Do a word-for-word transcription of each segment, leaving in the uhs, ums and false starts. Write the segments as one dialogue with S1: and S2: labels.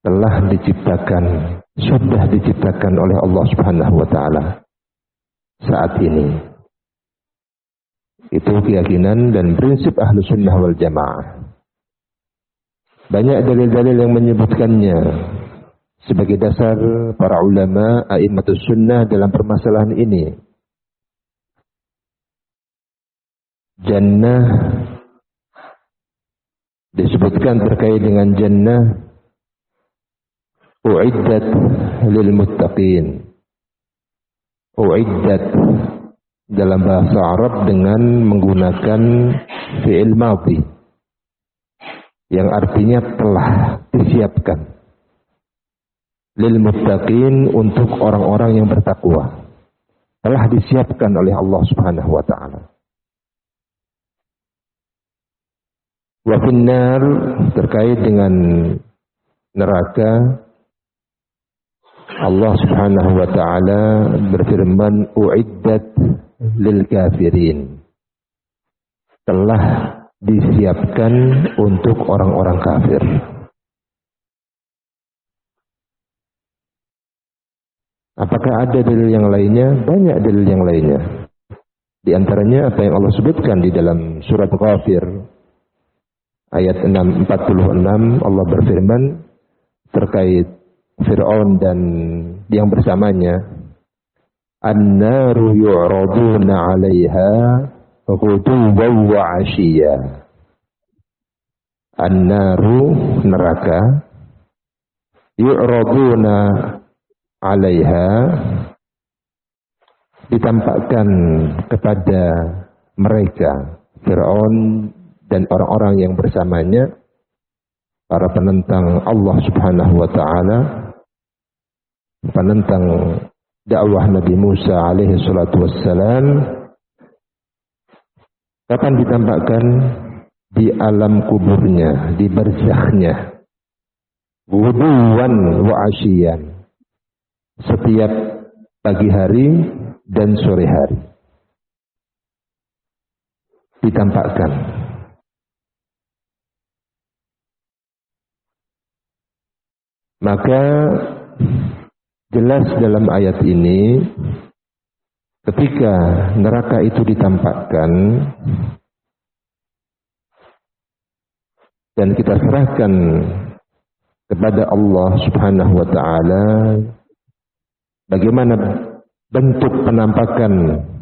S1: telah diciptakan, sudah diciptakan oleh Allah Subhanahu wa taala saat ini. Itu keyakinan dan prinsip Ahlus Sunnah wal Jamaah. Banyak dalil-dalil yang menyebutkannya sebagai dasar para ulama a'immatus sunnah dalam permasalahan ini. Jannah disebutkan terkait dengan jannah u'iddat lil muttaqin. U'iddat dalam bahasa Arab dengan menggunakan fi'il madhi yang artinya telah disiapkan lil muttaqin, untuk orang-orang yang bertakwa, telah disiapkan oleh Allah Subhanahu wa taala. Wa finnar, terkait dengan neraka, Allah Subhanahu wa taala berfirman u'iddat lil kafirin, telah disiapkan untuk orang-orang kafir. Apakah ada dalil yang lainnya? Banyak dalil yang lainnya. Di antaranya apa yang Allah sebutkan di dalam surat Ghafir ayat enam, empat puluh enam, Allah berfirman terkait Fir'aun dan yang bersamanya, An-naru yu'raduna 'alaiha ghuduwwan wa 'ashiyya. An-naru, neraka, yu'raduna 'alaiha, ditampakkan kepada mereka, Fir'aun dan orang-orang yang bersamanya, para penentang Allah Subhanahu wa taala, penentang dakwah Nabi Musa alaihi salatu wassalam. Kapan ditampakkan? Di alam kuburnya, di barzakhnya. Ghuduwan wa asyian, setiap pagi hari dan sore hari ditampakkan. Maka jelas dalam ayat ini, ketika neraka itu ditampakkan dan kita serahkan kepada Allah Subhanahu wa taala bagaimana bentuk penampakan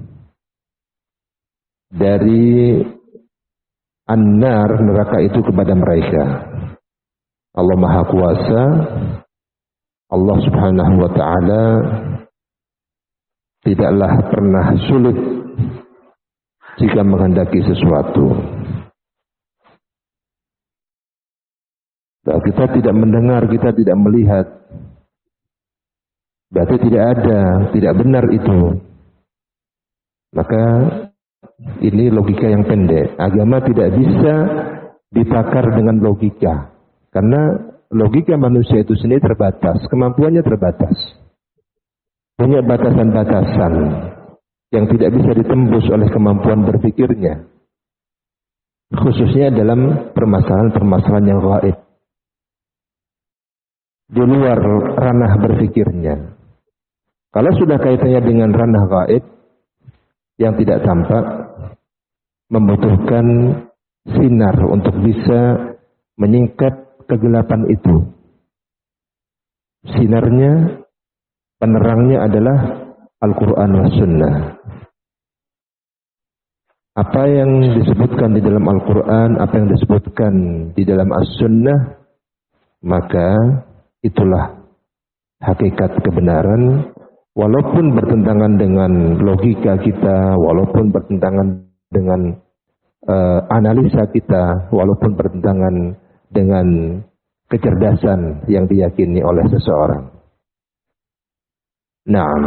S1: dari an-nar, neraka itu kepada mereka. Allah Maha Kuasa, Allah Subhanahu wa taala tidaklah pernah sulit jika menghendaki sesuatu. Kalau kita tidak mendengar, kita tidak melihat, berarti tidak ada, tidak benar itu. Maka ini logika yang pendek. Agama tidak bisa ditakar dengan logika. Karena logika manusia itu sendiri terbatas, kemampuannya terbatas. Punya batasan-batasan yang tidak bisa ditembus oleh kemampuan berpikirnya. Khususnya dalam permasalahan-permasalahan yang gaib. Di luar ranah berpikirnya. Kalau sudah kaitannya dengan ranah gaib yang tidak tampak, membutuhkan sinar untuk bisa menyingkat kegelapan itu. Sinarnya, penerangnya adalah Al-Quran wa Sunnah. Apa yang disebutkan di dalam Al-Quran, apa yang disebutkan di dalam As-Sunnah, maka itulah hakikat kebenaran, walaupun bertentangan dengan logika kita, walaupun bertentangan dengan uh, analisa kita, walaupun bertentangan dengan kecerdasan yang diyakini oleh seseorang. Naam.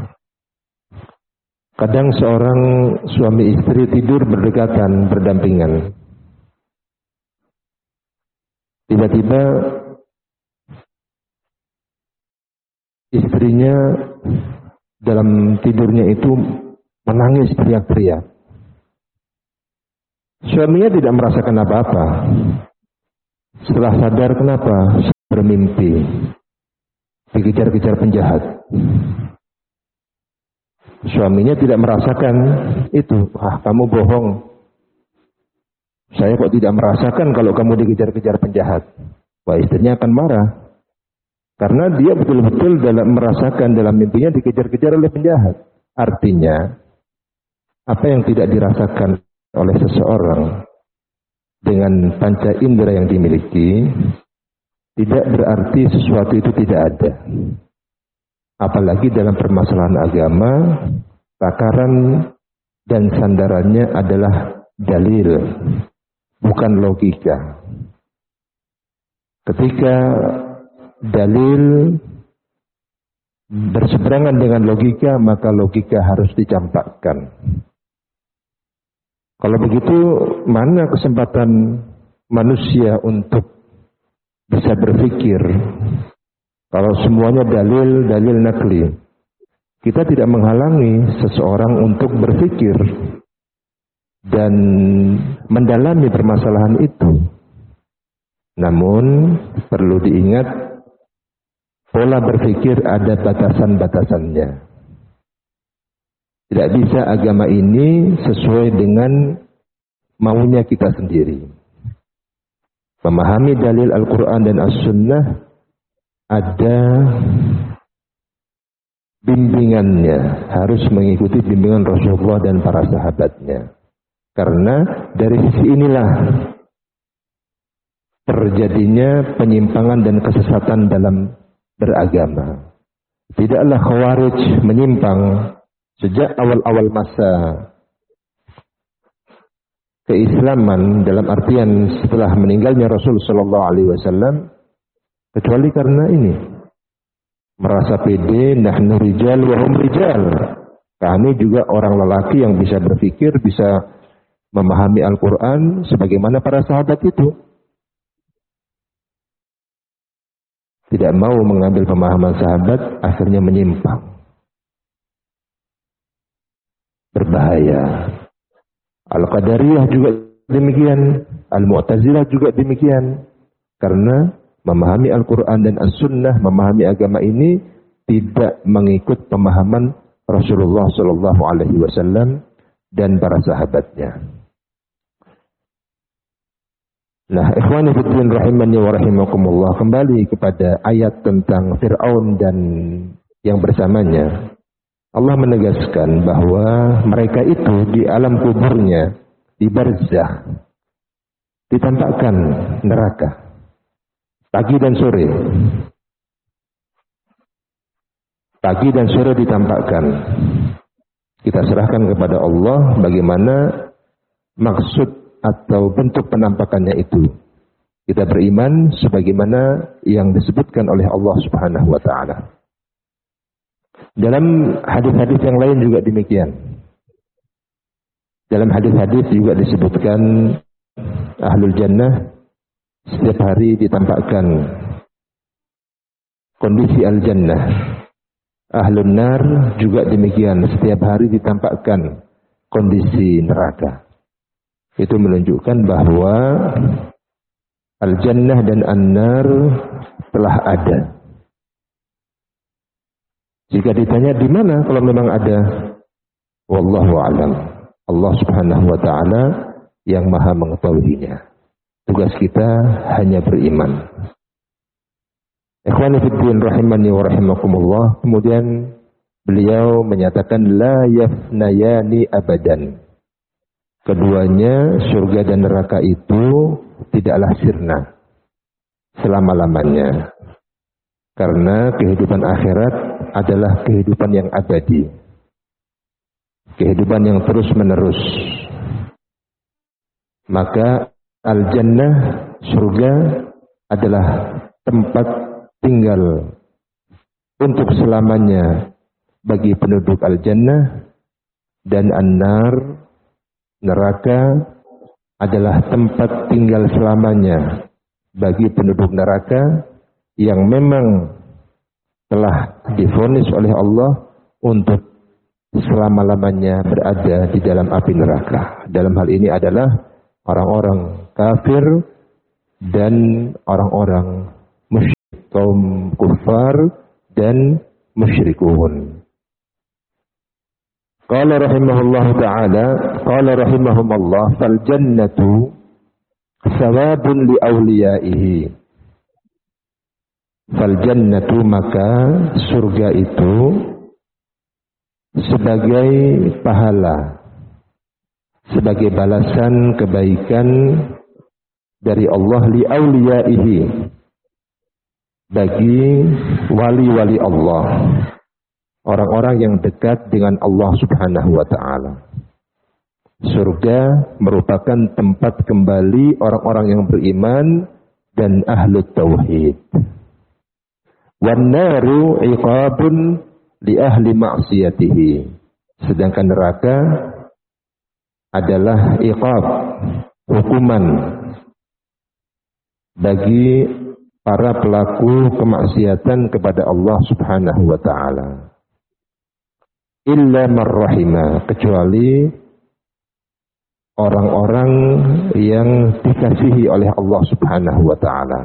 S1: Kadang seorang suami istri tidur berdekatan, berdampingan. Tiba-tiba istrinya dalam tidurnya itu menangis teriak-teriak. Suaminya tidak merasakan apa-apa. Setelah sadar, kenapa? bermimpi dikejar-kejar penjahat. Suaminya tidak merasakan itu. Ah, kamu bohong. Saya kok tidak merasakan kalau kamu dikejar-kejar penjahat. Wah, istrinya akan marah. Karena dia betul-betul dalam merasakan dalam mimpinya dikejar-kejar oleh penjahat. Artinya, apa yang tidak dirasakan oleh seseorang dengan panca indera yang dimiliki, tidak berarti sesuatu itu tidak ada. Apalagi dalam permasalahan agama, takaran dan sandarannya adalah dalil, bukan logika. Ketika dalil berseberangan dengan logika, maka logika harus dicampakkan. Kalau begitu, mana kesempatan manusia untuk bisa berpikir? Kalau semuanya dalil, dalil nakli. Kita tidak menghalangi seseorang untuk berpikir dan mendalami permasalahan itu. Namun, perlu diingat, pola berpikir ada batasan-batasannya. Tidak bisa agama ini sesuai dengan maunya kita sendiri. Memahami dalil Al-Quran dan As-Sunnah ada bimbingannya, harus mengikuti bimbingan Rasulullah dan para sahabatnya. Karena dari sisi inilah terjadinya penyimpangan dan kesesatan dalam beragama. Tidaklah Khawarij menyimpang sejak awal-awal masa keislaman, dalam artian setelah meninggalnya Rasul sallallahu alaihi wasallam, kecuali karena ini, merasa pede, nahnu rijal wa hum rijal. Kami juga orang lelaki yang bisa berpikir, bisa memahami Al-Quran sebagaimana para sahabat itu. Tidak mau mengambil pemahaman sahabat, akhirnya menyimpang. Berbahaya. Al-Qadariyah juga demikian, Al-Mu'tazilah juga demikian. Karena memahami Al-Quran dan As-Sunnah, memahami agama ini tidak mengikut pemahaman Rasulullah sallallahu alaihi wasallam dan para sahabatnya. Nah, ikhwani fiddin rahimani wa rahimakumullah, kembali kepada ayat tentang Fir'aun dan yang bersamanya. Allah menegaskan bahwa mereka itu di alam kuburnya, di barzah, ditampakkan neraka pagi dan sore. Pagi dan sore ditampakkan. Kita serahkan kepada Allah bagaimana maksud atau bentuk penampakannya itu. Kita beriman sebagaimana yang disebutkan oleh Allah Subhanahu wa taala. Dalam hadis-hadis yang lain juga demikian. Dalam hadis-hadis juga disebutkan ahlul jannah setiap hari ditampakkan kondisi al-jannah. Ahlun nar juga demikian, setiap hari ditampakkan kondisi neraka. Itu menunjukkan bahwa al-jannah dan an-nar telah ada. Jika ditanya di mana kalau memang ada, wallahu a'lam. Allah Subhanahu wa taala yang Maha mengetahuinya. Tugas kita hanya beriman. Ikhwani fiddin rahimani wa rahimakumullah. Kemudian beliau menyatakan la yafnayani abadan. Keduanya, surga dan neraka itu tidaklah sirna selama-lamanya. Karena kehidupan akhirat adalah kehidupan yang abadi. Kehidupan yang terus-menerus. Maka al-jannah, surga adalah tempat tinggal untuk selamanya bagi penduduk al-jannah, dan an-nar, neraka adalah tempat tinggal selamanya bagi penduduk neraka yang memang telah divonis oleh Allah untuk selama-lamanya berada di dalam api neraka. Dalam hal ini adalah orang-orang kafir dan orang-orang musyrik. kaum kufar dan musyrikun. Qala rahimahullah ta'ala, qala rahimahumullah, fal jannatu sawabun li awliyaihi. Fal jannatu, maka surga itu sebagai pahala, sebagai balasan kebaikan dari Allah li awliyaihi, bagi wali-wali Allah, orang-orang yang dekat dengan Allah Subhanahu wa ta'ala. Surga merupakan tempat kembali orang-orang yang beriman dan ahlu tauhid. Wan naru iqabun li ahli ma'siyatihi. Sedangkan neraka adalah iqab, hukuman bagi para pelaku kemaksiatan kepada Allah Subhanahu wa ta'ala. Illa marrahima, kecuali orang-orang yang dikasihi oleh Allah Subhanahu wa ta'ala.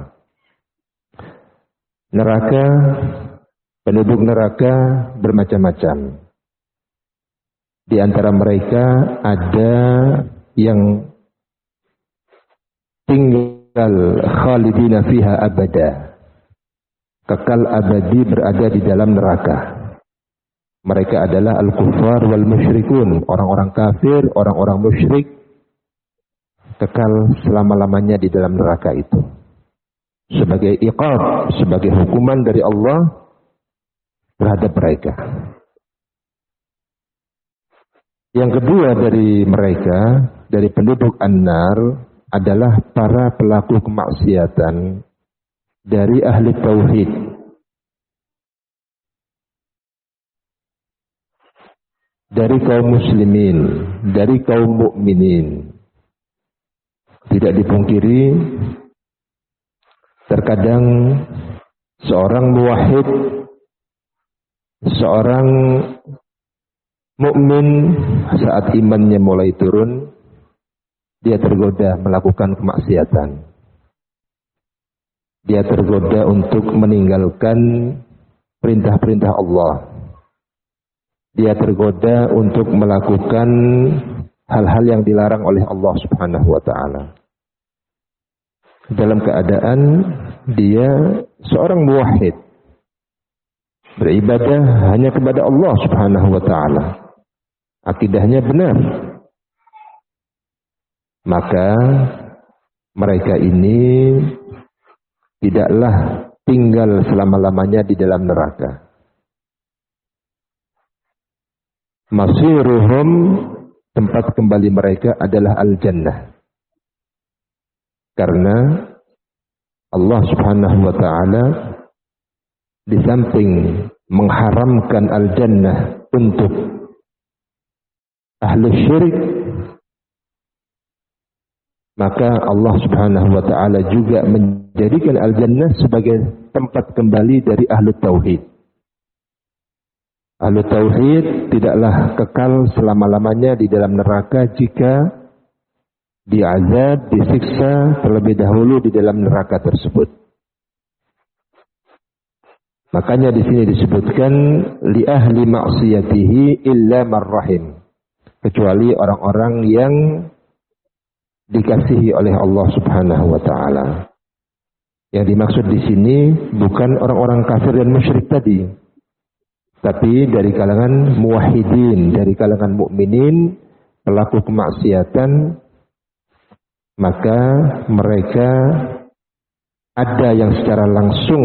S1: Neraka, penduduk neraka bermacam-macam. Di antara mereka ada yang tinggal khalidina fiha abada, kekal abadi berada di dalam neraka. Mereka adalah al-kuffar wal musyrikun, orang-orang kafir, orang-orang musyrik, kekal selama-lamanya di dalam neraka itu. Sebagai iqab, sebagai hukuman dari Allah terhadap mereka. Yang kedua dari mereka, dari penduduk an-nar, adalah para pelaku kemaksiatan dari ahli tauhid. Dari kaum muslimin, dari kaum mukminin. Tidak dipungkiri, terkadang seorang muwahhid, seorang mukmin saat imannya mulai turun, dia tergoda melakukan kemaksiatan. Dia tergoda untuk meninggalkan perintah-perintah Allah. Dia tergoda untuk melakukan hal-hal yang dilarang oleh Allah Subhanahu wa ta'ala. Dalam keadaan dia seorang muwahhid, beribadah hanya kepada Allah Subhanahu wa ta'ala. Akidahnya benar. Maka mereka ini tidaklah tinggal selama-lamanya di dalam neraka. Masiruhum, tempat kembali mereka adalah al-jannah. Karena Allah Subhanahu wa ta'ala di samping mengharamkan al-jannah untuk ahli syirik, maka Allah Subhanahu wa ta'ala juga menjadikan al-jannah sebagai tempat kembali dari ahli tauhid. Ahli tauhid tidaklah kekal selama-lamanya di dalam neraka jika diazab, disiksa terlebih dahulu di dalam neraka tersebut. Makanya di sini disebutkan li ahli ma'siyatihi illa marrahim, kecuali orang-orang yang dikasihi oleh Allah Subhanahu wa ta'ala. Yang dimaksud di sini bukan orang-orang kafir dan musyrik tadi, tapi dari kalangan muwahhidin, dari kalangan mukminin, pelaku kemaksiatan, maka mereka ada yang secara langsung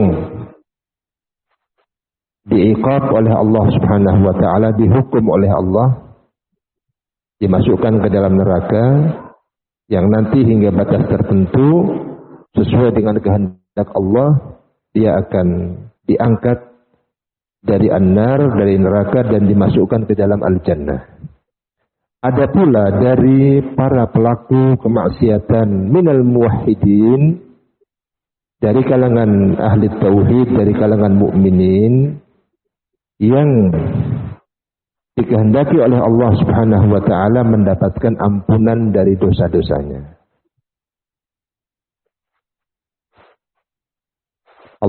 S1: diiqab oleh Allah Subhanahu wa ta'ala, dihukum oleh Allah, dimasukkan ke dalam neraka, yang nanti hingga batas tertentu sesuai dengan kehendak Allah dia akan diangkat dari an-nar, dari neraka, dan dimasukkan ke dalam al-jannah. Ada pula dari para pelaku kemaksiatan minal muwahhidin, dari kalangan ahli tauhid, dari kalangan mukminin, yang dikehendaki oleh Allah Subhanahu wa ta'ala mendapatkan ampunan dari dosa-dosanya. Allah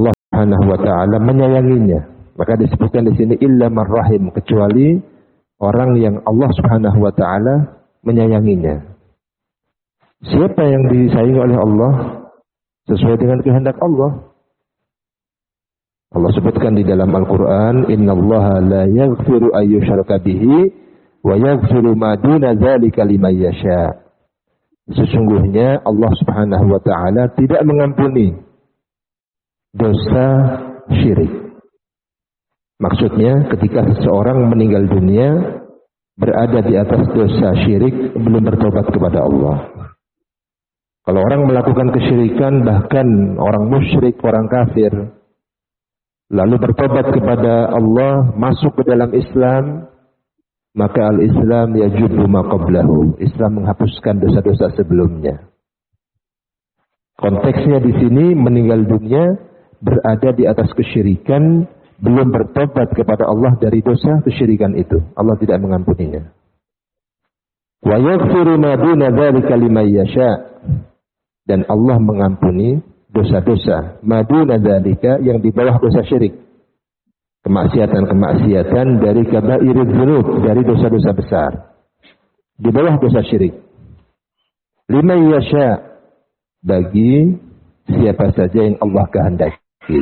S1: Subhanahu wa taala menyayanginya. Maka disebutkan di sini illa man rahim, kecuali orang yang Allah Subhanahu wa taala menyayanginya. Siapa yang disayangi oleh Allah sesuai dengan kehendak Allah? Allah sebutkan di dalam Al-Qur'an, innallaha la yaghfiru an yushraka bihi wa yaghfiru ma duna dzalika liman yasha. Sesungguhnya Allah Subhanahu wa taala tidak mengampuni dosa syirik. Maksudnya ketika seseorang meninggal dunia berada di atas dosa syirik, belum bertobat kepada Allah. Kalau orang melakukan kesyirikan, bahkan orang musyrik, orang kafir, lalu bertobat kepada Allah, masuk ke dalam Islam, maka al-Islam yajubu ma qablahu. Islam menghapuskan dosa-dosa sebelumnya. Konteksnya di sini meninggal dunia berada di atas kesyirikan, belum bertobat kepada Allah dari dosa kesyirikan itu. Allah tidak mengampuninya. Wa yaghfiru ma duna dzalika liman yasha. Dan Allah mengampuni dosa-dosa ma duna dzalika, yang di bawah dosa syirik. Kemaksiatan-kemaksiatan dari kabairidz dzunub, dari dosa-dosa besar. Di bawah dosa syirik. Liman yasha, bagi siapa saja yang Allah kehendaki.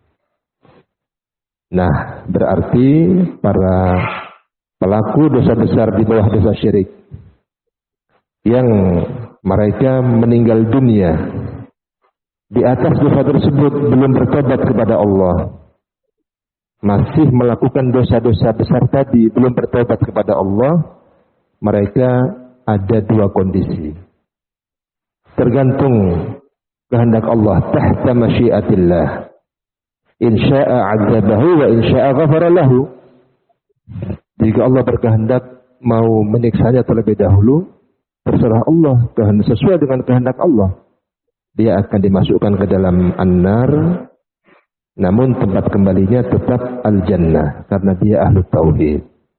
S1: Nah, berarti para pelaku dosa besar di bawah dosa syirik yang mereka meninggal dunia di atas dosa tersebut, belum bertobat kepada Allah, masih melakukan dosa-dosa besar tadi, belum bertobat kepada Allah, mereka ada dua kondisi. Tergantung kehendak Allah, tahta masyiatillah. Insya'a 'adzabahu wa insya'a ghafara lahu. Jika Allah berkehendak mau menyiksanya terlebih dahulu, terserah Allah, sesuai dengan kehendak Allah. Dia akan dimasukkan ke dalam an-nar, namun tempat kembalinya tetap al-jannah, karena dia ahlu tauhid.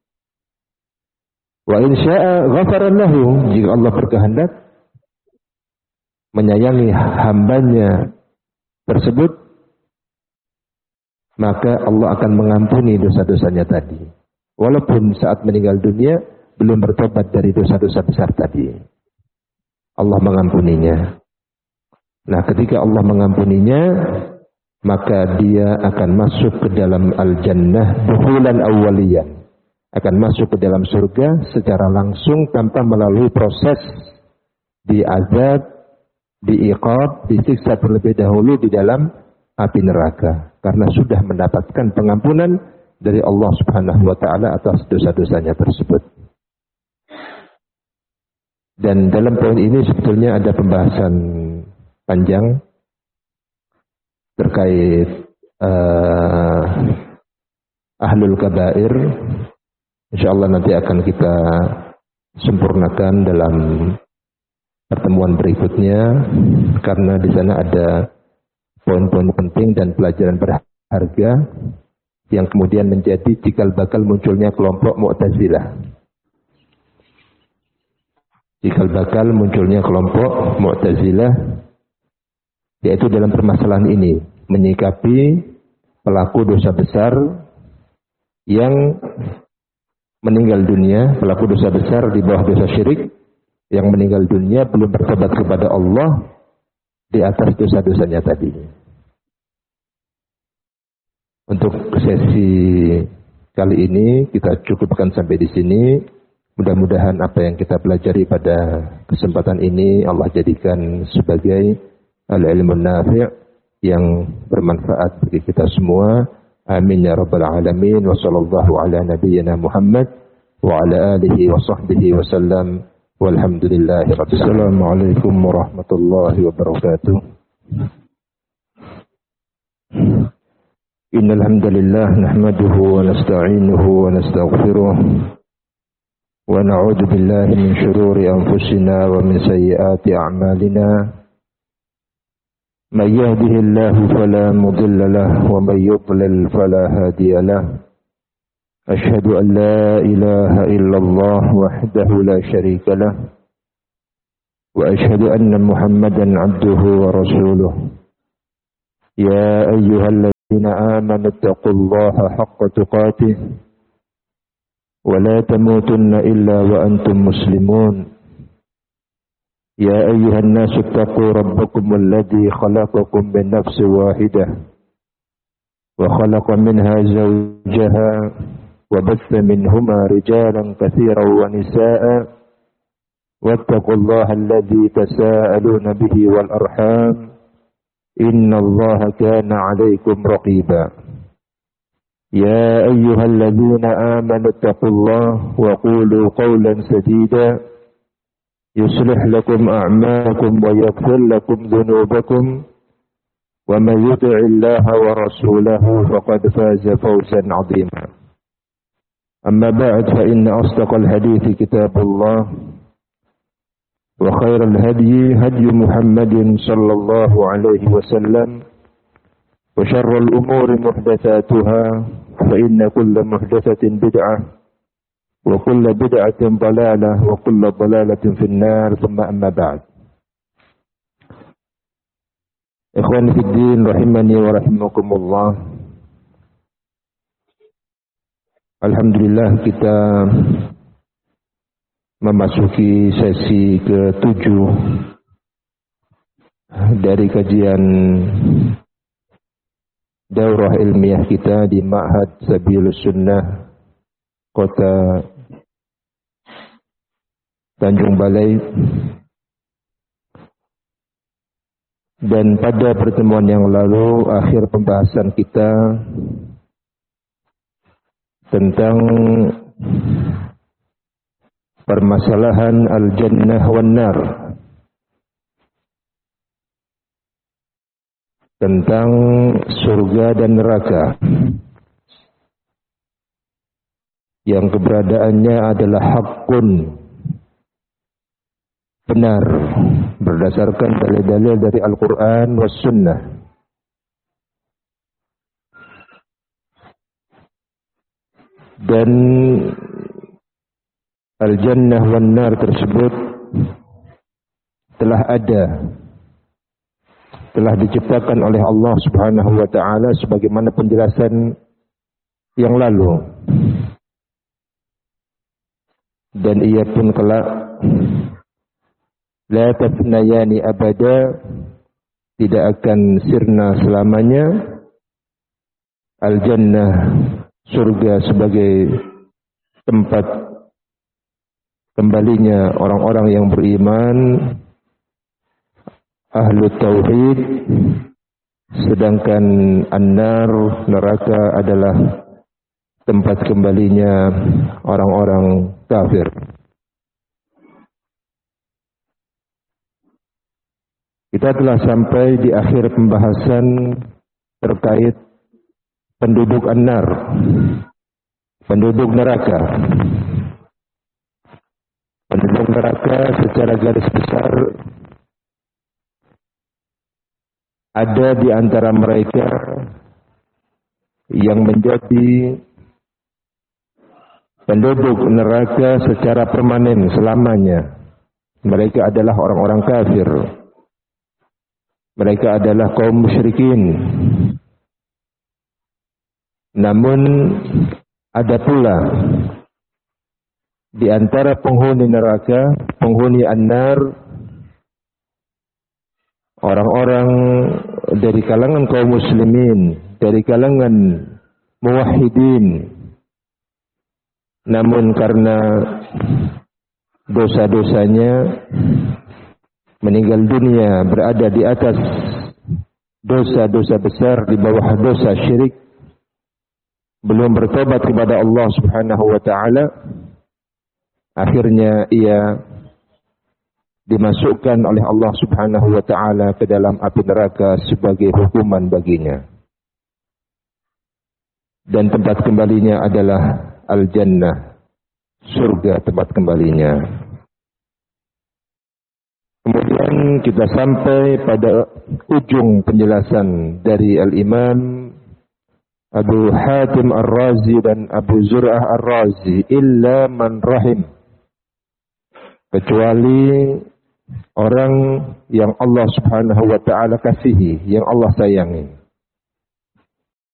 S1: Wa insya'a ghafara lahu, jika Allah berkehendak menyayangi hambanya tersebut, maka Allah akan mengampuni dosa-dosanya tadi. Walaupun saat meninggal dunia belum bertobat dari dosa-dosa besar tadi, Allah mengampuninya. Nah, ketika Allah mengampuninya, maka dia akan masuk ke dalam al-jannah dukhulan awwaliyan. Akan masuk ke dalam surga secara langsung tanpa melalui proses diazab, diiqab, disiksa terlebih dahulu di dalam api neraka. Karena sudah mendapatkan pengampunan dari Allah Subhanahu wa taala atas dosa-dosanya tersebut. Dan dalam poin ini sebetulnya ada pembahasan panjang terkait uh, ahlul kabair. Insyaallah nanti akan kita sempurnakan dalam pertemuan berikutnya, karena di sana ada poin-poin penting dan pelajaran berharga yang kemudian menjadi cikal bakal munculnya kelompok Mu'tazilah. Cikal bakal munculnya kelompok Mu'tazilah yaitu dalam permasalahan ini, menyikapi pelaku dosa besar yang meninggal dunia, pelaku dosa besar di bawah dosa syirik yang meninggal dunia belum bertobat kepada Allah di atas dosa-dosanya tadi. Untuk sesi kali ini kita cukupkan sampai di sini. Mudah-mudahan apa yang kita pelajari pada kesempatan ini Allah jadikan sebagai al-ilmun nafi' yang bermanfaat bagi kita semua. Amin ya rabbal alamin. Wa sallallahu ala nabiyyina Muhammad wa ala alihi wa sahbihi wa sallam. Walhamdulillahi rabbil alamin. Assalamualaikum warahmatullahi wabarakatuh. Innal hamdalillah nahmaduhu wa nasta'inuhu wa nastaghfiruh wa na'udzu billahi min shururi anfusina wa min sayyiati a'malina. Man yahdihillahu fala mudilla lahu wa man yudlil fala hadiya lahu. أشهد أن لا إله إلا الله وحده لا شريك له وأشهد أن محمدا عبده ورسوله يا أيها الذين الذين آمنوا اتقوا الله حق تقاته ولا تموتن إلا وأنتم مسلمون يا أيها الناس اتقوا ربكم الذي خلقكم من نفس واحدة وخلق منها زوجها وبث منهما رجالا كثيرا ونساء واتقوا الله الذي تساءلون به والأرحام إن الله كان عليكم رقيبا يا أيها الذين آمنوا اتقوا الله وقولوا قولا سديدا يصلح لكم أعمالكم ويغفر لكم ذنوبكم ومن يطع الله ورسوله فقد فاز فوزا عظيما أما بعد فإن أصدق الحديث كتاب الله وخير الهدي هدي محمد صلى الله عليه وسلم وشر الأمور محدثاتها فإن كل محدثة بدعة وكل بدعة ضلالة وكل ضلالة في النار ثم أما بعد إخواني في الدين rahimani wa rahimakumullah. Alhamdulillah kita memasuki sesi ketujuh dari kajian daurah ilmiah kita di Ma'had Sabilus Sunnah Kota Tanjung Balai. Dan pada pertemuan yang lalu akhir pembahasan kita tentang permasalahan al-jannah wan nar, tentang surga dan neraka yang keberadaannya adalah hakun, benar berdasarkan dalil-dalil dari Al-Quran was Sunnah. Dan al-jannah wan nar tersebut telah ada, telah diciptakan oleh Allah Subhanahu wa taala sebagaimana penjelasan yang lalu. Dan ia pun kelak la tafnayani abada, tidak akan sirna selamanya. Al-jannah, surga, sebagai tempat kembalinya orang-orang yang beriman, ahlu tauhid, sedangkan an-nar, neraka, adalah tempat kembalinya orang-orang kafir. Kita telah sampai di akhir pembahasan terkait penduduk an-nar, penduduk neraka. Penduduk neraka secara garis besar ada di antara mereka yang menjadi penduduk neraka secara permanen selamanya. Mereka adalah orang-orang kafir. Mereka adalah kaum musyrikin. Namun ada pula di antara penghuni neraka, penghuni an-nar, orang-orang dari kalangan kaum muslimin, dari kalangan muwahhidin. Namun karena dosa-dosanya meninggal dunia berada di atas dosa-dosa besar, di bawah dosa syirik, belum bertobat kepada Allah Subhanahu wa taala, akhirnya ia dimasukkan oleh Allah Subhanahu wa taala ke dalam api neraka sebagai hukuman baginya. Dan tempat kembalinya adalah al-jannah, surga tempat kembalinya. Kemudian kita sampai pada ujung penjelasan dari Al-Imam Abu Hatim Ar-Razi dan Abu Zur'ah Ar-Razi, illa man rahim, kecuali orang yang Allah Subhanahu wa taala kasihi, yang Allah sayangi.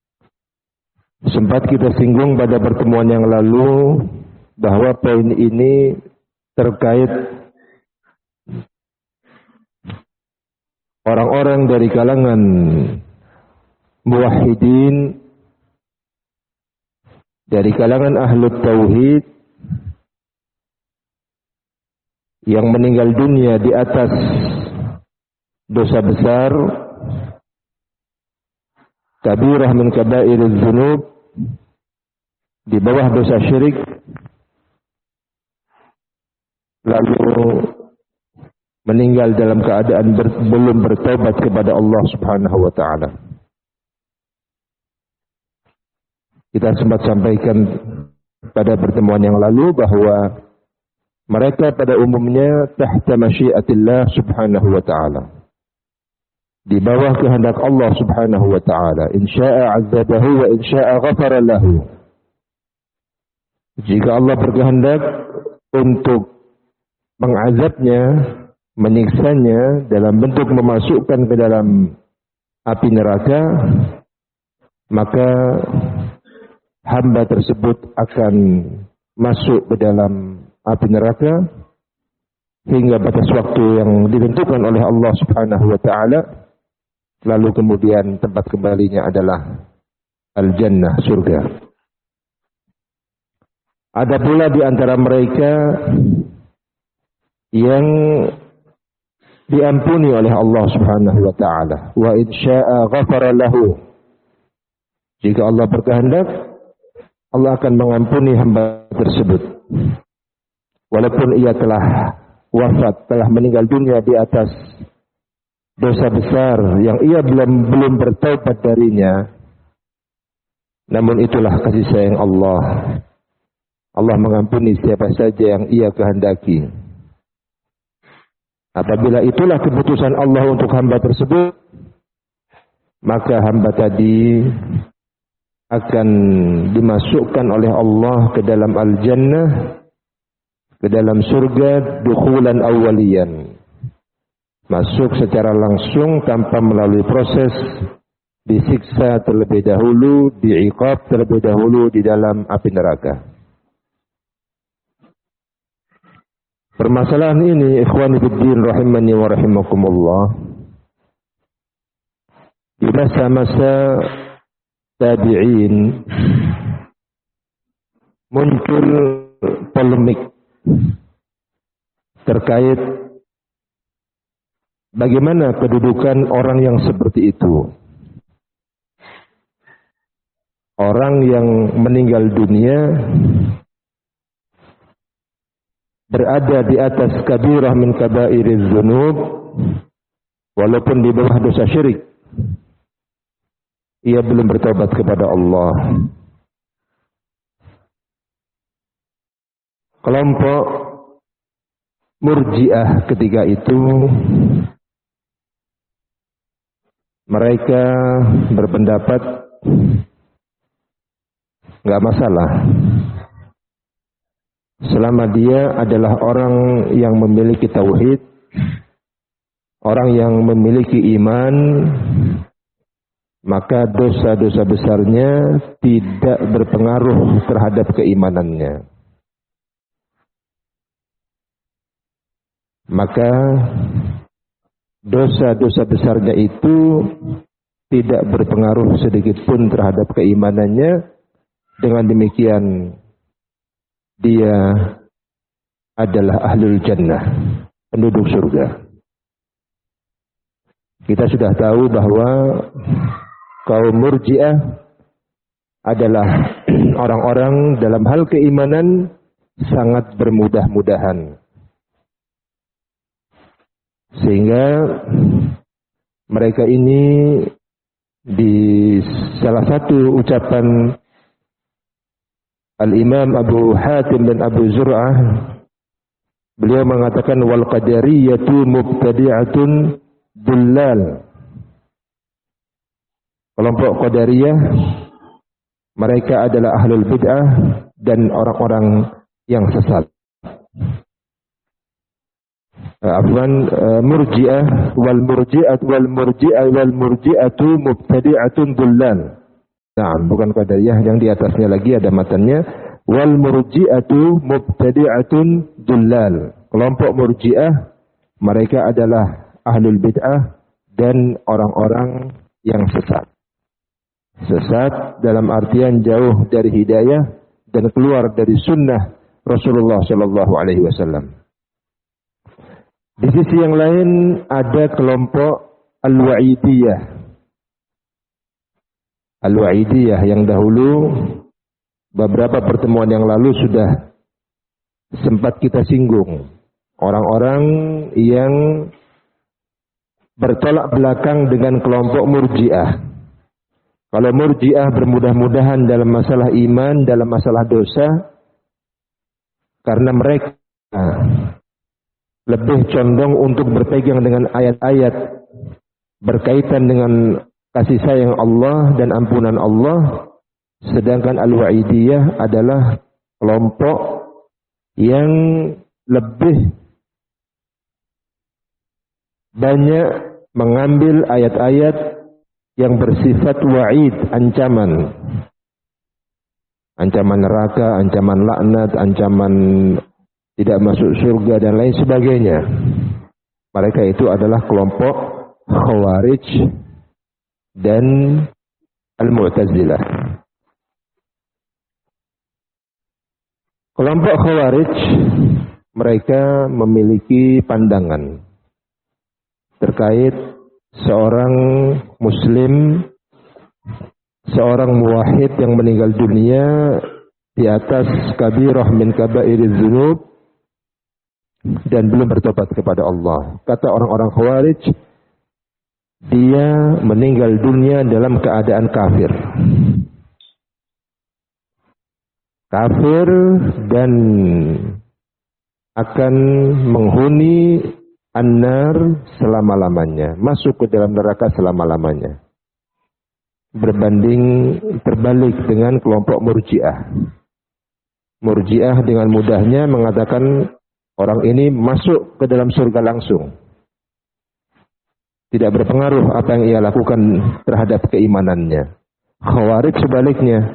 S1: Sempat kita singgung pada pertemuan yang lalu bahwa poin ini terkait orang-orang dari kalangan muwahhidin, dari kalangan ahlut tauhid yang meninggal dunia di atas dosa besar, kabirah min kabairiz dzunub, di bawah dosa syirik, lalu meninggal dalam keadaan ber, belum bertaubat kepada Allah Subhanahu wa taala. Kita sempat sampaikan pada pertemuan yang lalu bahwa mereka pada umumnya tahta masyiatillah Subhanahu wa taala, di bawah kehendak Allah Subhanahu wa taala. Insya'a 'adzabahu wa insya'a ghafara lahu. Jika Allah berkehendak untuk mengazabnya, menyiksanya dalam bentuk memasukkan ke dalam api neraka, maka hamba tersebut akan masuk ke dalam api neraka hingga batas waktu yang ditentukan oleh Allah Subhanahu wa taala, lalu kemudian tempat kembalinya adalah al-jannah, surga. Ada pula di antara mereka yang diampuni oleh Allah Subhanahu wa taala. Wa in syaa'a ghafara lahu. Jika Allah berkehendak, Allah akan mengampuni hamba tersebut. Walaupun ia telah wafat, telah meninggal dunia di atas dosa besar yang ia belum belum bertaubat darinya, namun itulah kasih sayang Allah. Allah mengampuni siapa saja yang ia kehendaki. Apabila itulah keputusan Allah untuk hamba tersebut, maka hamba tadi akan dimasukkan oleh Allah ke dalam al-jannah, ke dalam surga, dukhulan awwaliyan. Masuk secara langsung tanpa melalui proses disiksa terlebih dahulu, diiqab terlebih dahulu di dalam api neraka. Permasalahan ini, ikhwani fiddin rahimani wa rahimakumullah, di masa-masa tabi'in muncul polemik terkait bagaimana kedudukan orang yang seperti itu. Orang yang meninggal dunia berada di atas kabirah min kabairiz dzunub, walaupun di bawah dosa syirik. Ia belum bertobat kepada Allah. Kelompok Murji'ah ketika itu, mereka berpendapat enggak masalah selama dia adalah orang yang memiliki tauhid, orang yang memiliki iman, maka dosa-dosa besarnya tidak berpengaruh terhadap keimanannya. Maka dosa-dosa besarnya itu tidak berpengaruh sedikit pun terhadap keimanannya. Dengan demikian dia adalah ahlul jannah, penduduk surga. Kita sudah tahu bahwa kaum Murji'ah adalah orang-orang dalam hal keimanan sangat bermudah-mudahan. Sehingga mereka ini di salah satu ucapan Al-Imam Abu Hatim dan Abu Zur'ah, beliau mengatakan wal qadariyatu mubtadi'atun dullal. Kelompok Qadariyah mereka adalah ahlul bid'ah dan orang-orang yang sesat. Afwan, Murji'ah wal murji'at wal murji'ah wal murji'atu mubtadi'atun dullal. Nah, bukan qadariyah, yang di atasnya lagi ada matanya wal murji'atu mubtadi'atun dullal. Kelompok murji'ah mereka adalah ahlul bid'ah dan orang-orang yang sesat. Sesat dalam artian jauh dari hidayah dan keluar dari sunnah Rasulullah Shallallahu Alaihi Wasallam. Di sisi yang lain ada kelompok Al-Wa'idiyah. Al-Wa'idiyah yang dahulu beberapa pertemuan yang lalu sudah sempat kita singgung. Orang-orang yang bertolak belakang dengan kelompok Murji'ah. Kalau Murji'ah bermudah-mudahan dalam masalah iman, dalam masalah dosa, karena mereka lebih condong untuk berpegang dengan ayat-ayat berkaitan dengan kasih sayang Allah dan ampunan Allah. Sedangkan Al-Wa'idiyah adalah kelompok yang lebih banyak mengambil ayat-ayat yang bersifat wa'id, ancaman. Ancaman neraka, ancaman laknat, ancaman tidak masuk surga dan lain sebagainya. Mereka itu adalah kelompok Khawarij dan Al-Mu'tazilah. Kelompok Khawarij mereka memiliki pandangan terkait seorang muslim, seorang muwahhid yang meninggal dunia di atas kabirah min kabairiz dzunub dan belum bertobat kepada Allah. Kata orang-orang Khawarij, dia meninggal dunia dalam keadaan kafir. Kafir dan akan menghuni an-nar selama-lamanya, masuk ke dalam neraka selama-lamanya. Berbanding terbalik dengan kelompok Murji'ah. Murji'ah dengan mudahnya mengatakan orang ini masuk ke dalam surga langsung. Tidak berpengaruh apa yang ia lakukan terhadap keimanannya. Khawarij sebaliknya.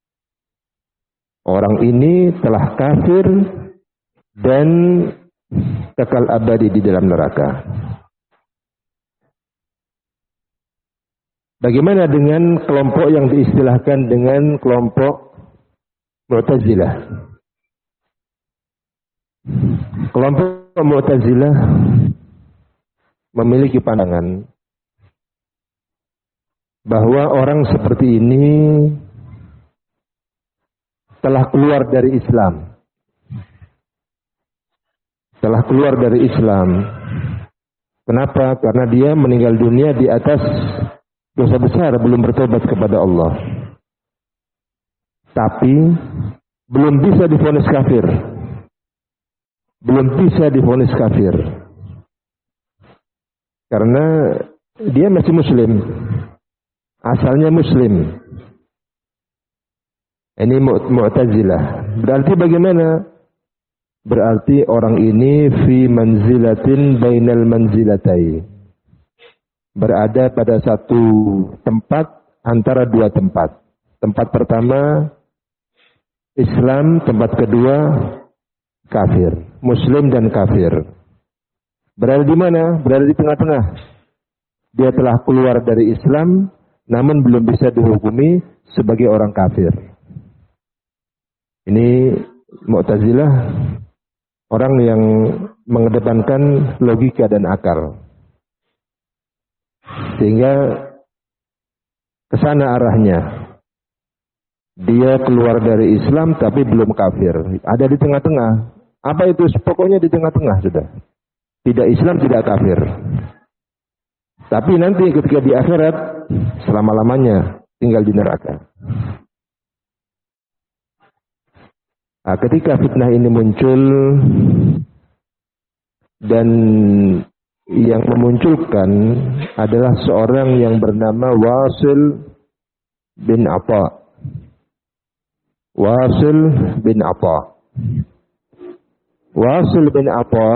S1: Orang ini telah kafir dan kekal abadi di dalam neraka. Bagaimana dengan kelompok yang diistilahkan dengan kelompok Mu'tazilah? Kelompok Mu'tazilah memiliki pandangan bahwa orang seperti ini telah keluar dari Islam. Telah keluar dari Islam. Kenapa? Karena dia meninggal dunia di atas dosa besar, belum bertobat kepada Allah. Tapi belum bisa divonis kafir. Belum bisa divonis kafir. Karena dia masih muslim. Asalnya muslim. Ini Mu'tazilah. Berarti bagaimana? Berarti orang ini fi manzilatin bainal manzilatai. Berada pada satu tempat antara dua tempat. Tempat pertama Islam, tempat kedua kafir. Muslim dan kafir. Berada di mana? Berada di tengah-tengah. Dia telah keluar dari Islam, namun belum bisa dihukumi sebagai orang kafir. Ini Mu'tazilah, orang yang mengedepankan logika dan akal. Sehingga ke sana arahnya. Dia keluar dari Islam tapi belum kafir. Ada di tengah-tengah. Apa itu? Pokoknya di tengah-tengah sudah. Tidak Islam, tidak kafir. Tapi nanti ketika di akhirat, selama-lamanya tinggal di neraka. Nah, ketika fitnah ini muncul dan yang memunculkan adalah seorang yang bernama Wasil bin Atha. Wasil bin Atha. Wasil bin Atha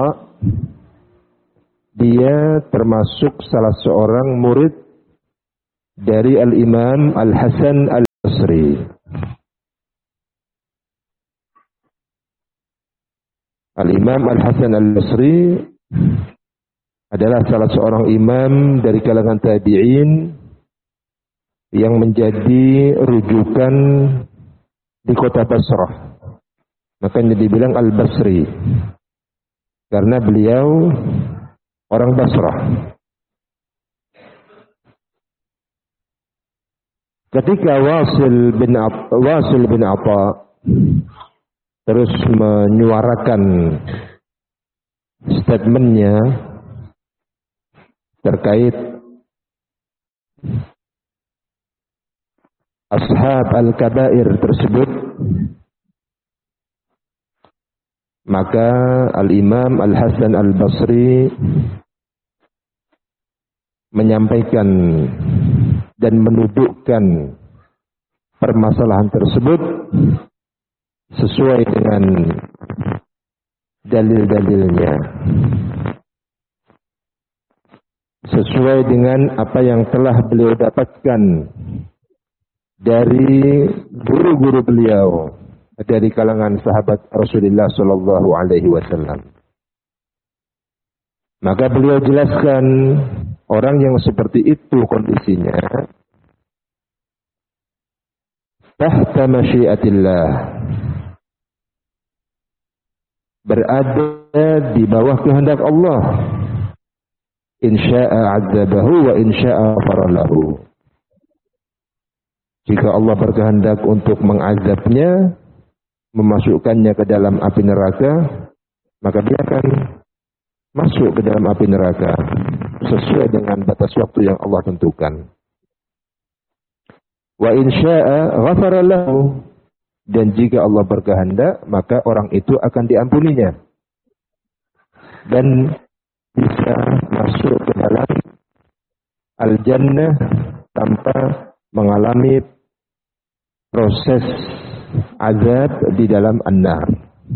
S1: dia termasuk salah seorang murid dari Al-Imam Al-Hasan Al Basri. Al-Imam Al-Hasan Al-Basri adalah salah seorang imam dari kalangan tabi'in yang menjadi rujukan di kota Basrah. Makanya dibilang Al-Basri karena beliau orang Basrah. Ketika Wasil bin Wasil bin Atha terus menyuarakan statementnya terkait ashab al-kabair tersebut, maka Al-Imam Al-Hasan Al-Basri menyampaikan dan menudukkan permasalahan tersebut sesuai dengan dalil-dalilnya, sesuai dengan apa yang telah beliau dapatkan dari guru-guru beliau dari kalangan sahabat Rasulullah sallallahu alaihi wasallam. Maka beliau jelaskan orang yang seperti itu kondisinya tahta masyiatillah, berada di bawah kehendak Allah. Insya'a 'adzabahu wa insya'a ghafara lahu. Jika Allah berkehendak untuk mengazabnya, memasukkannya ke dalam api neraka, maka dia akan masuk ke dalam api neraka sesuai dengan batas waktu yang Allah tentukan. Wa insya'a ghafara lahu. Dan jika Allah berkehendak, maka orang itu akan diampuninya dan bisa masuk ke dalam al-jannah tanpa mengalami proses azab di dalam an-nar.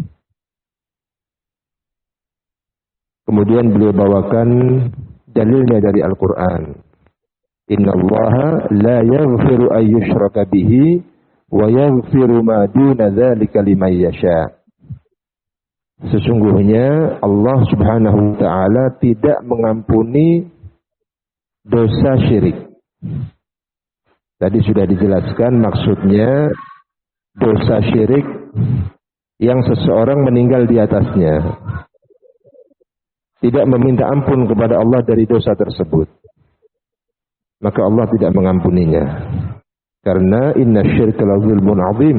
S1: Kemudian beliau bawakan dalilnya dari Al-Quran. Innallaha la yaghfiru an yushraka bihi wa yaghfiru ma duna dzalika liman yasha. Sesungguhnya Allah Subhanahu wa taala tidak mengampuni dosa syirik. Tadi sudah dijelaskan maksudnya dosa syirik yang seseorang meninggal di atasnya, tidak meminta ampun kepada Allah dari dosa tersebut, maka Allah tidak mengampuninya. Karena inna syirka la zulmun azim.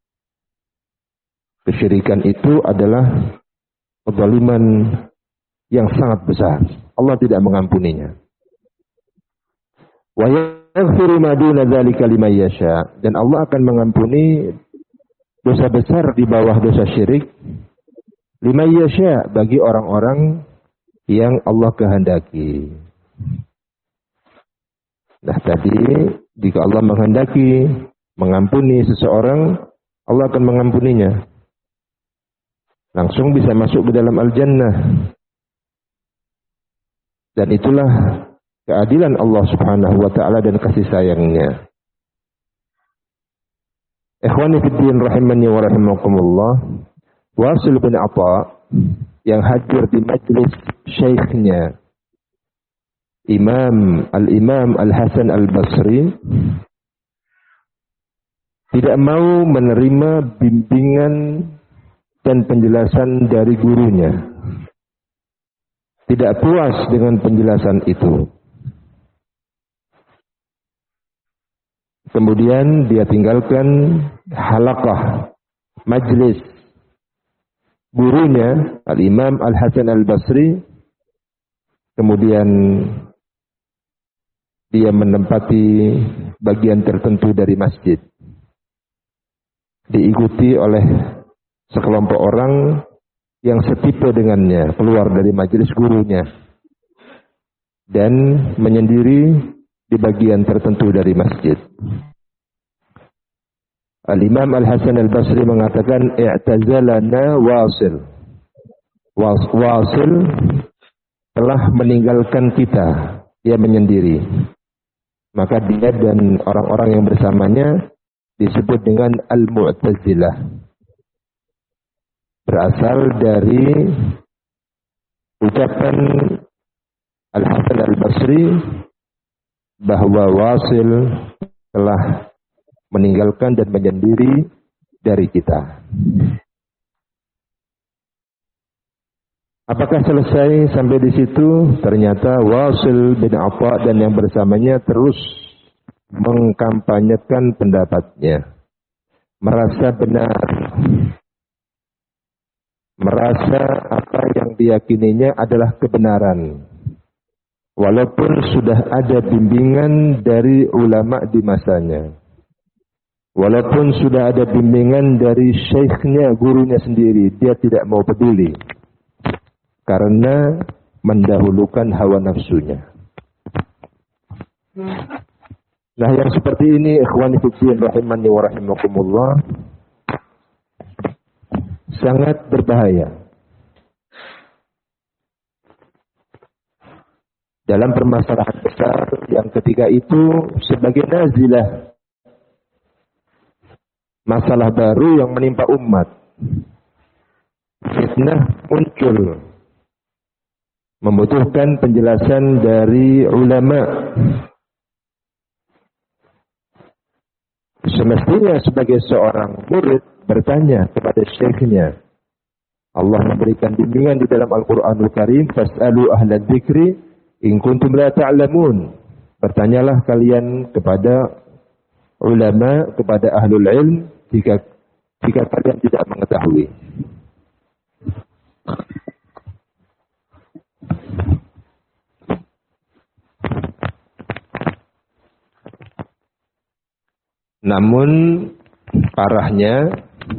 S1: Kesyirikan itu adalah kezaliman yang sangat besar. Allah tidak mengampuninya. Wa yaghfiru ma duna dzalika liman yasha. Dan Allah akan mengampuni dosa besar di bawah dosa syirik liman yasha, bagi orang-orang yang Allah kehendaki. Nah tadi, jika Allah menghendaki mengampuni seseorang, Allah akan mengampuninya. Langsung bisa masuk ke dalam al-jannah. Dan itulah keadilan Allah Subhanahu wa taala dan kasih sayangnya. Ikhwani fiddin rahimani wa rahimakumullah. Wasil bin Atha yang hadir di majlis syekhnya Imam Al-Imam Al-Hasan Al-Basri tidak mau menerima bimbingan dan penjelasan dari gurunya. Tidak puas dengan penjelasan itu. Kemudian dia tinggalkan halaqah majlis gurunya Al-Imam Al-Hasan Al-Basri. Kemudian dia menempati bagian tertentu dari masjid, diikuti oleh sekelompok orang yang setipe dengannya, keluar dari majelis gurunya dan menyendiri di bagian tertentu dari masjid. Al-Imam Al-Hasan Al-Basri mengatakan, i'tazalana Wasil. Wasil telah meninggalkan kita, dia menyendiri. Maka dia dan orang-orang yang bersamanya disebut dengan Al-Mu'tazilah. Berasal dari ucapan Al-Hasan Al-Basri bahwa Wasil telah meninggalkan dan menyendiri dari kita. Apakah selesai sampai di situ? Ternyata Wasil bin Atha dan yang bersamanya terus mengkampanyekan pendapatnya. Merasa benar. Merasa apa yang diyakininya adalah kebenaran. Walaupun sudah ada bimbingan dari ulama di masanya. Walaupun sudah ada bimbingan dari syekhnya, gurunya sendiri, dia tidak mau peduli. Karena mendahulukan hawa nafsunya. Nah, yang seperti ini, ikhwani fiddin rahimani wa rahimakumullah, sangat berbahaya. Dalam permasalahan besar yang ketika itu sebagai nazilah. Masalah baru yang menimpa umat. Fitnah muncul. Membutuhkan penjelasan dari ulama. Semestinya sebagai seorang murid bertanya kepada syekhnya. Allah memberikan bimbingan di dalam Al-Quranul Karim. Fas'alu ahla dzikri in kuntum la ta'lamun. Bertanyalah kalian kepada ulama, kepada ahlul ilm, jika jika kalian tidak mengetahui. Namun parahnya,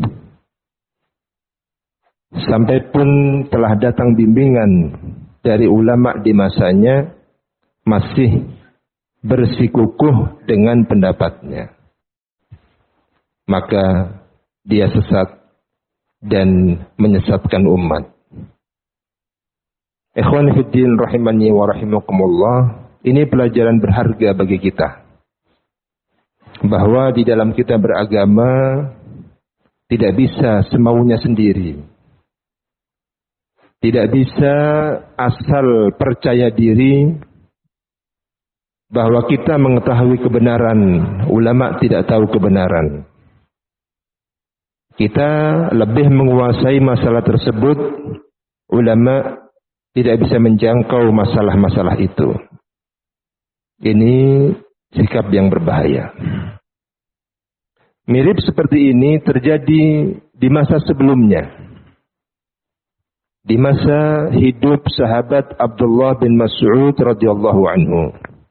S1: sampai pun telah datang bimbingan dari ulama di masanya, masih bersikukuh dengan pendapatnya. Maka dia sesat dan menyesatkan umat. Ikhwan fiddin rahimani wa rahimakumullah, ini pelajaran berharga bagi kita. Bahwa di dalam kita beragama tidak bisa semaunya sendiri. Tidak bisa asal percaya diri bahwa kita mengetahui kebenaran, ulama tidak tahu kebenaran. Kita lebih menguasai masalah tersebut, ulama tidak bisa menjangkau masalah-masalah itu. Ini sikap yang berbahaya. Mirip seperti ini terjadi di masa sebelumnya. Di masa hidup sahabat Abdullah bin Mas'ud radhiyallahu anhu.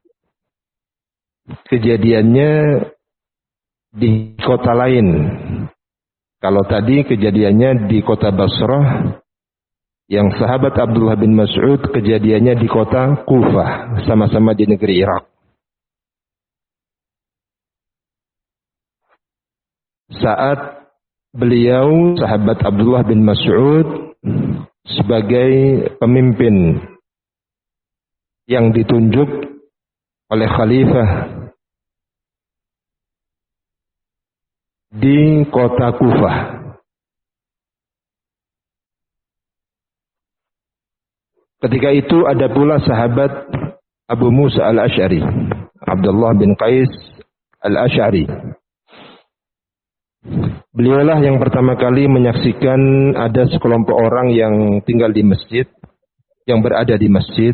S1: Kejadiannya di kota lain. Kalau tadi kejadiannya di kota Basrah, yang sahabat Abdullah bin Mas'ud kejadiannya di kota Kufah, sama-sama di negeri Irak. Saat beliau, sahabat Abdullah bin Mas'ud, sebagai pemimpin yang ditunjuk oleh khalifah di kota Kufah. Ketika itu ada pula sahabat Abu Musa al-Asy'ari, Abdullah bin Qais al-Asy'ari. Beliaulah yang pertama kali menyaksikan ada sekelompok orang yang tinggal di masjid, yang berada di masjid.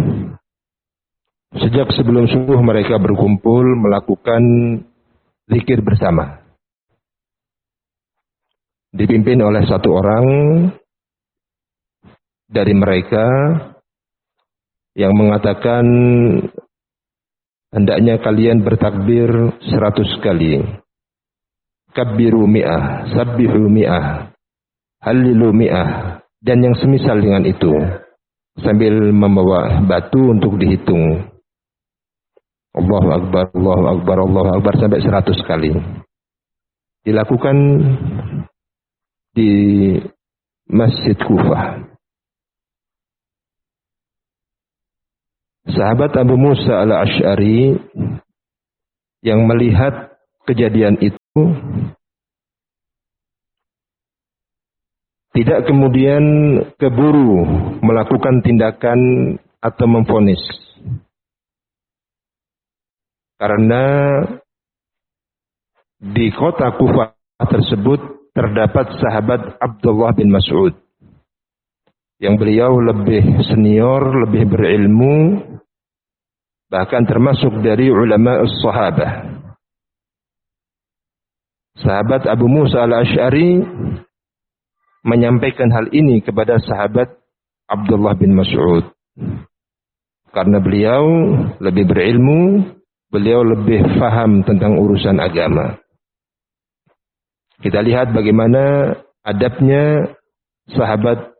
S1: Sejak sebelum subuh mereka berkumpul melakukan zikir bersama. Dipimpin oleh satu orang dari mereka yang mengatakan hendaknya kalian bertakbir seratus kali. Kabbiru mi'ah, sabbihu mi'ah, halilu mi'ah, dan yang semisal dengan itu, sambil membawa batu untuk dihitung. Allahu Akbar, Allahu Akbar, Allahu Akbar sampai seratus kali. Dilakukan di Masjid Kufah. Sahabat Abu Musa al-Asy'ari yang melihat kejadian itu tidak kemudian keburu melakukan tindakan atau memvonis. Karena di kota Kufah tersebut terdapat sahabat Abdullah bin Mas'ud, yang beliau lebih senior, lebih berilmu, bahkan termasuk dari ulama as-sahabah. Sahabat Abu Musa al-Asy'ari menyampaikan hal ini kepada sahabat Abdullah bin Mas'ud. Karena beliau lebih berilmu, beliau lebih faham tentang urusan agama. Kita lihat bagaimana adabnya sahabat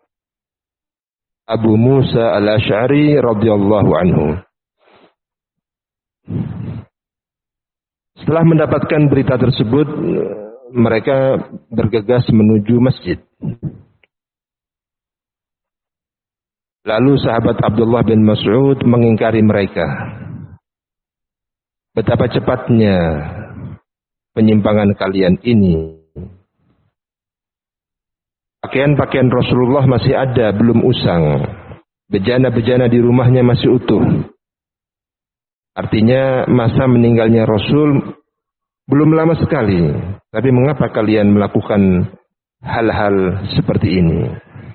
S1: Abu Musa al-Asy'ari radhiyallahu anhu. Setelah mendapatkan berita tersebut, mereka bergegas menuju masjid. Lalu sahabat Abdullah bin Mas'ud mengingkari mereka. Betapa cepatnya penyimpangan kalian ini. Pakaian-pakaian Rasulullah masih ada, belum usang. Bejana-bejana di rumahnya masih utuh. Artinya masa meninggalnya Rasul belum lama sekali. Tapi mengapa kalian melakukan hal-hal seperti ini?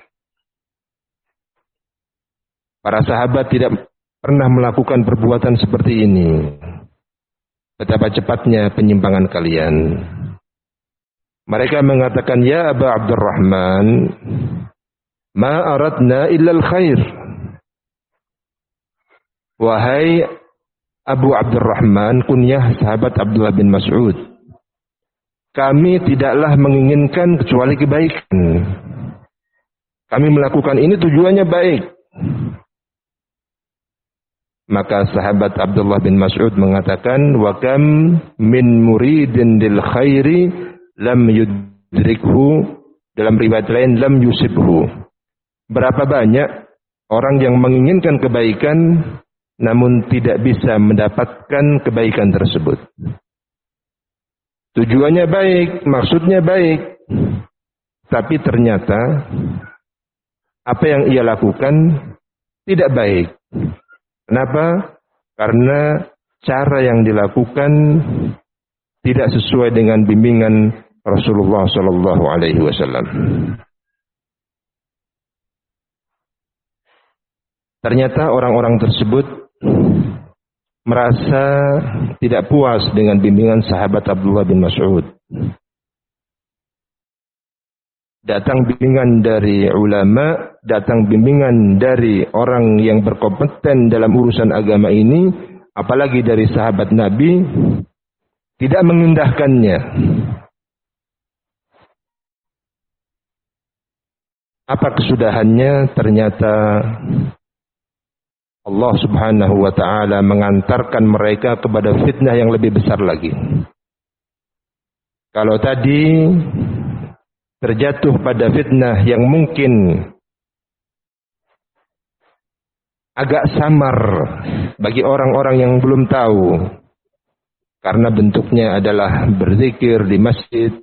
S1: Para sahabat tidak pernah melakukan perbuatan seperti ini. Betapa cepatnya penyimpangan kalian. Mereka mengatakan, ya Aba Abdurrahman, ma aradna illa al-khair. Wahai Abu Abdurrahman, kunyah sahabat Abdullah bin Mas'ud, kami tidaklah menginginkan kecuali kebaikan. Kami melakukan ini tujuannya baik. Maka sahabat Abdullah bin Mas'ud mengatakan, wa kam min muridin lil khairi lam yudrikhu, dalam riwayat lain lam yusibhu. Berapa banyak orang yang menginginkan kebaikan namun tidak bisa mendapatkan kebaikan tersebut. Tujuannya baik, maksudnya baik, tapi ternyata apa yang ia lakukan tidak baik. Kenapa? Karena cara yang dilakukan tidak sesuai dengan bimbingan Rasulullah Sallallahu Alaihi Wasallam. Ternyata orang-orang tersebut merasa tidak puas dengan bimbingan sahabat Abdullah bin Mas'ud. Datang bimbingan dari ulama, datang bimbingan dari orang yang berkompeten dalam urusan agama ini, apalagi dari sahabat Nabi, tidak mengindahkannya. Apa kesudahannya? Ternyata Allah Subhanahu wa ta'ala mengantarkan mereka kepada fitnah yang lebih besar lagi. Kalau tadi terjatuh pada fitnah yang mungkin agak samar bagi orang-orang yang belum tahu, karena bentuknya adalah berzikir di masjid.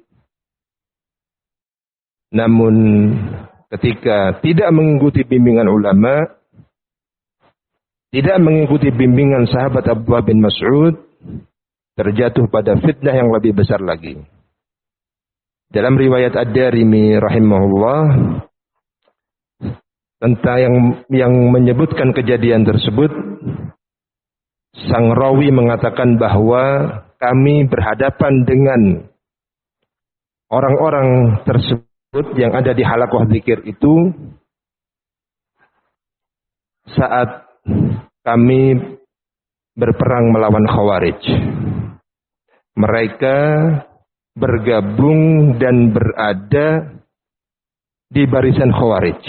S1: Namun ketika tidak mengikuti bimbingan ulama, tidak mengikuti bimbingan sahabat Abdullah bin Mas'ud, terjatuh pada fitnah yang lebih besar lagi. Dalam riwayat Ad-Darimi rahimahullah, tentang yang yang menyebutkan kejadian tersebut, sang rawi mengatakan bahwa kami berhadapan dengan orang-orang tersebut yang ada di halaqah zikir itu saat kami berperang melawan Khawarij. Mereka bergabung dan berada di barisan Khawarij.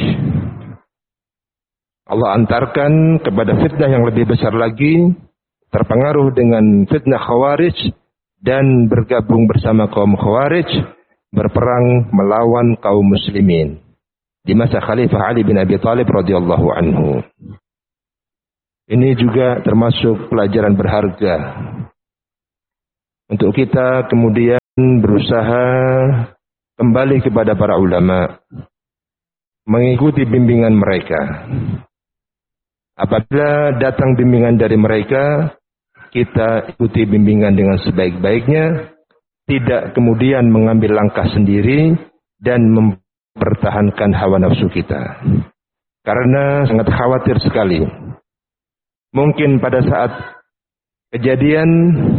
S1: Allah antarkan kepada fitnah yang lebih besar lagi, terpengaruh dengan fitnah Khawarij dan bergabung bersama kaum Khawarij, berperang melawan kaum muslimin di masa Khalifah Ali bin Abi Thalib radhiyallahu anhu. Ini juga termasuk pelajaran berharga untuk kita kemudian berusaha kembali kepada para ulama, mengikuti bimbingan mereka. Apabila datang bimbingan dari mereka, kita ikuti bimbingan dengan sebaik-baiknya, tidak kemudian mengambil langkah sendiri dan mempertahankan hawa nafsu kita. Karena sangat khawatir sekali. Mungkin pada saat kejadian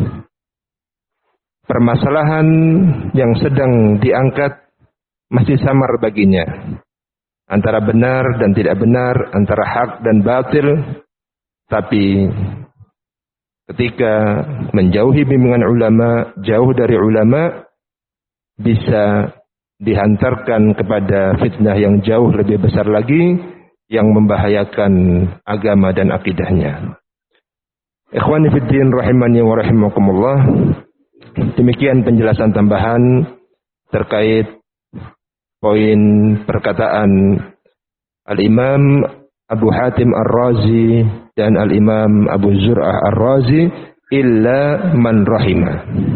S1: permasalahan yang sedang diangkat masih samar baginya. Antara benar dan tidak benar, antara hak dan batil. Tapi ketika menjauhi bimbingan ulama, jauh dari ulama, bisa dihantarkan kepada fitnah yang jauh lebih besar lagi, yang membahayakan agama dan akidahnya. Ikhwani fiddin rahimani wa rahimakumullah. Demikian penjelasan tambahan terkait poin perkataan Al-Imam Abu Hatim Ar-Razi dan Al-Imam Abu Zur'ah Ar-Razi, illa man rahimah.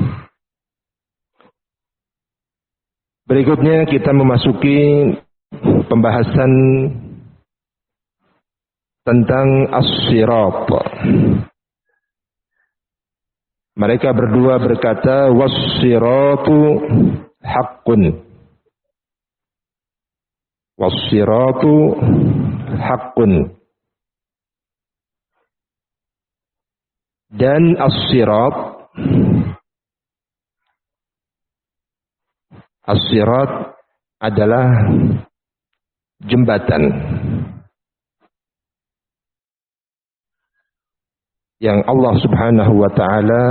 S1: Berikutnya kita memasuki pembahasan tentang as-sirat. Mereka berdua berkata, was-siratu haqqun. Was-siratu haqqun. Dan as-sirat, as-sirat adalah jembatan yang Allah Subhanahu wa taala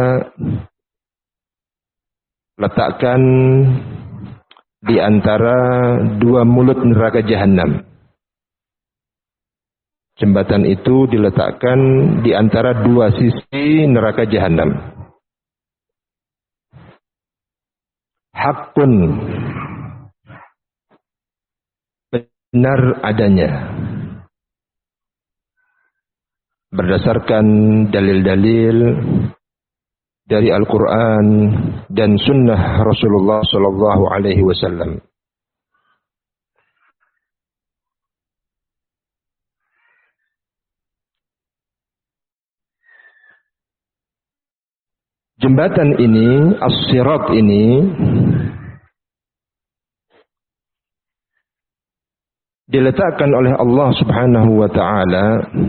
S1: letakkan di antara dua mulut neraka jahanam. Jembatan itu diletakkan di antara dua sisi neraka jahanam. Hakun, benar adanya. Berdasarkan dalil-dalil dari Al-Quran dan Sunnah Rasulullah Sallallahu Alaihi Wasallam. Jembatan ini, as-sirat ini, diletakkan oleh Allah Subhanahu wa taala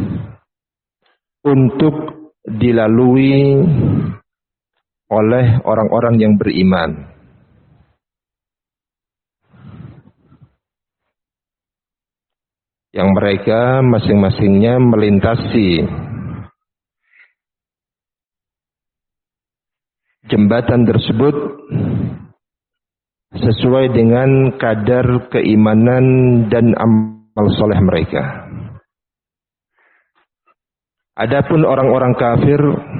S1: untuk dilalui oleh orang-orang yang beriman. Yang mereka masing-masingnya melintasi jembatan tersebut sesuai dengan kadar keimanan dan amal soleh mereka. Adapun orang-orang kafir,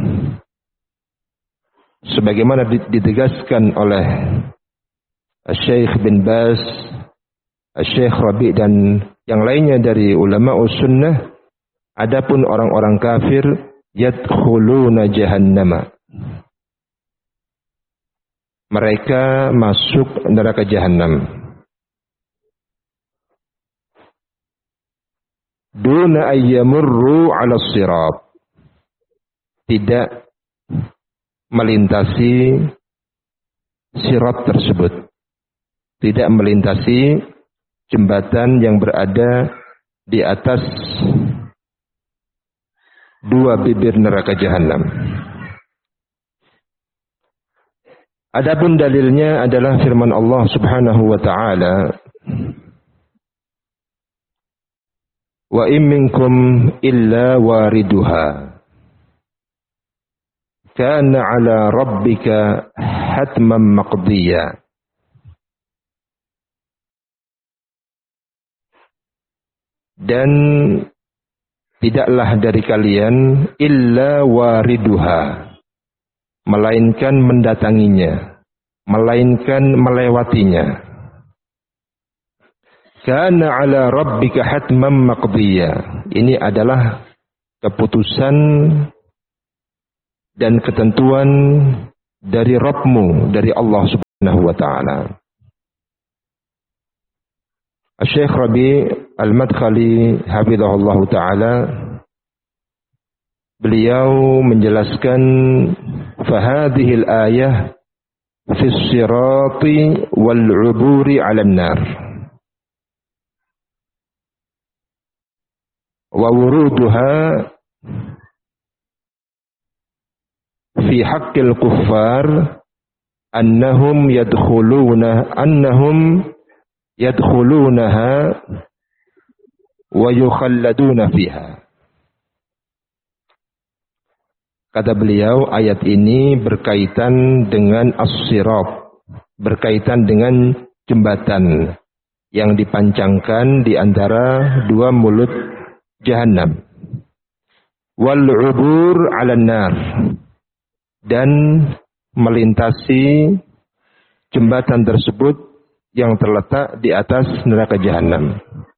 S1: sebagaimana ditegaskan oleh Syekh bin Baz, Syekh Rabi' dan yang lainnya dari ulama sunnah, adapun orang-orang kafir yadkhuluna jahannama. Mereka masuk neraka jahanam. Duna ayyamurru 'ala sirat. Tidak melintasi sirat tersebut. Tidak melintasi jembatan yang berada di atas dua bibir neraka jahanam. Adapun dalilnya adalah firman Allah Subhanahu wa taala, wa in minkum illa wariduha kana ala rabbika hatman maqdiya. Dan tidaklah dari kalian illa wariduha, melainkan mendatanginya, melainkan melewatinya. Kana ala rabbika hatman maqdiya. Ini adalah keputusan dan ketentuan dari Rabbmu, dari Allah Subhanahu wa ta'ala. Syekh Rabi Al-Madkhali hafizahullah ta'ala, beliau menjelaskan fahadhil ayah fi sirati wal 'uburi 'alan nar wa wuruduha fi haqqil kuffar annahum yadkhuluna annahum yadkhulunaha wa yukhalladuna fiha. Kata beliau, ayat ini berkaitan dengan as-sirat, berkaitan dengan jembatan yang dipancangkan di antara dua mulut Jahannam. Wal 'ubur 'alan nar, dan melintasi jembatan tersebut yang terletak di atas neraka Jahannam.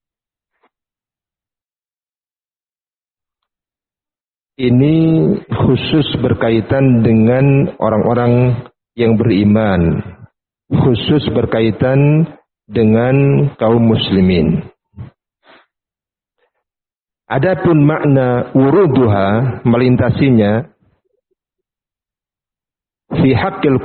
S1: Ini khusus berkaitan dengan orang-orang yang beriman, khusus berkaitan dengan kaum muslimin. Adapun makna wuruduha, melintasinya, fi haqqil